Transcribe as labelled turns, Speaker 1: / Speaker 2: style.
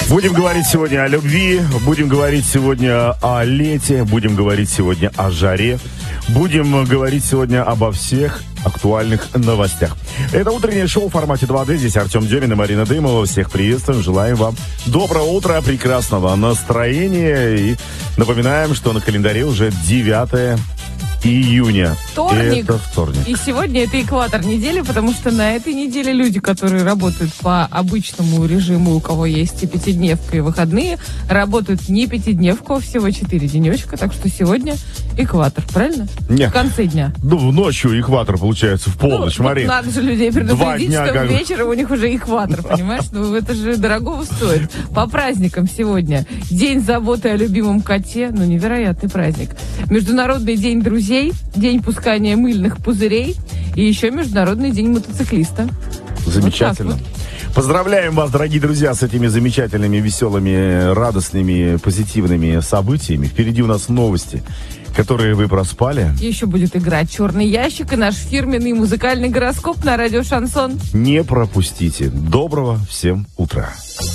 Speaker 1: Будем говорить сегодня о любви, будем говорить сегодня о лете, будем говорить сегодня о жаре, будем говорить сегодня обо всех актуальных новостях. Это утреннее шоу в формате 2D. Здесь Артем Демин и Марина Дымова. Всех приветствуем. Желаем вам доброго утра, прекрасного настроения. И напоминаем, что на календаре уже 9 июня.
Speaker 2: Вторник.
Speaker 1: Это вторник.
Speaker 2: И сегодня это экватор недели, потому что на этой неделе люди, которые работают по обычному режиму, у кого есть и пятидневка, и выходные, работают не пятидневку, а всего 4 денечка. Так что сегодня экватор, правильно?
Speaker 1: Нет.
Speaker 2: В конце дня.
Speaker 1: Ну, ночью экватор получается в полночь, Марин.
Speaker 2: Надо же людей предупредить,
Speaker 1: дня
Speaker 2: что
Speaker 1: как бы.
Speaker 2: вечером у них уже экватор, понимаешь? Ну, это же дорогого стоит. По праздникам сегодня. День заботы о любимом коте. Ну, невероятный праздник. Международный день друзей. День пускания мыльных пузырей. И еще Международный день мотоциклиста.
Speaker 1: Замечательно.
Speaker 2: Вот
Speaker 1: Поздравляем вас, дорогие друзья, с этими замечательными, веселыми, радостными, позитивными событиями. Впереди у нас новости, которые вы проспали.
Speaker 2: Еще будет играть «Черный ящик» и наш фирменный музыкальный гороскоп на радио «Шансон».
Speaker 1: Не пропустите. Доброго всем утра.